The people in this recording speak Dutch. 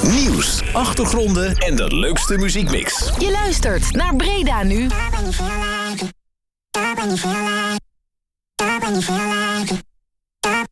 Nieuws, achtergronden en de leukste muziekmix. Je luistert naar Breda nu. Daar ben je veel